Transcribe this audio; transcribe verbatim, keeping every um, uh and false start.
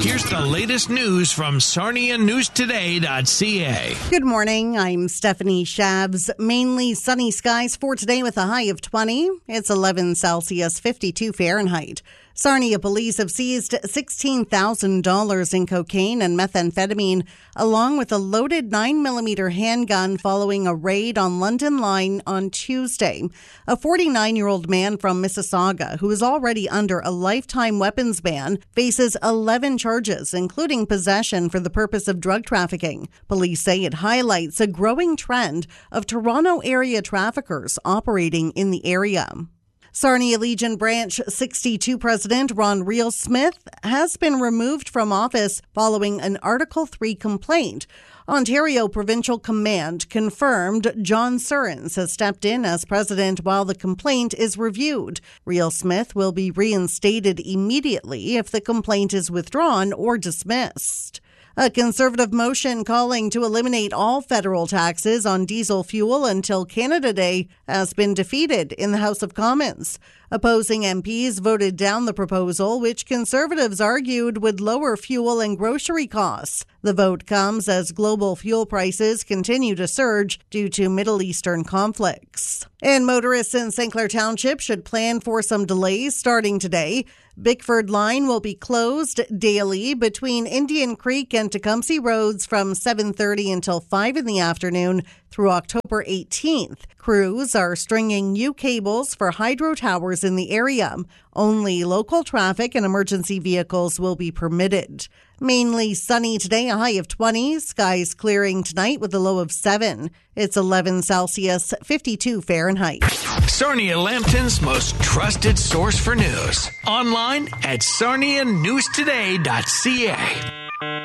Here's the latest news from Sarnia News Today dot C A. Good morning. I'm Stephanie Shabs. Mainly sunny skies for today with a high of twenty. It's eleven Celsius, fifty-two Fahrenheit. Sarnia police have seized sixteen thousand dollars in cocaine and methamphetamine, along with a loaded nine millimeter handgun following a raid on London Line on Tuesday. A forty-nine-year-old man from Mississauga, who is already under a lifetime weapons ban, faces eleven charges, including possession for the purpose of drug trafficking. Police say it highlights a growing trend of Toronto area traffickers operating in the area. Sarnia Legion Branch sixty-two President Ron Real-Smith has been removed from office following an Article three complaint. Ontario Provincial Command confirmed John Surrens has stepped in as president while the complaint is reviewed. Real-Smith will be reinstated immediately if the complaint is withdrawn or dismissed. A Conservative motion calling to eliminate all federal taxes on diesel fuel until Canada Day has been defeated in the House of Commons. Opposing M Ps voted down the proposal, which Conservatives argued would lower fuel and grocery costs. The vote comes as global fuel prices continue to surge due to Middle Eastern conflicts. And motorists in Saint Clair Township should plan for some delays starting today. Bickford Line will be closed daily between Indian Creek and Tecumseh Roads from seven thirty until five in the afternoon through October eighteenth. Crews are stringing new cables for hydro towers in the area. Only local traffic and emergency vehicles will be permitted. Mainly sunny today, a high of twenty. Skies clearing tonight with a low of seven. It's eleven Celsius, fifty-two Fahrenheit. Sarnia Lambton's most trusted source for news. Online at Sarnia News Today dot C A.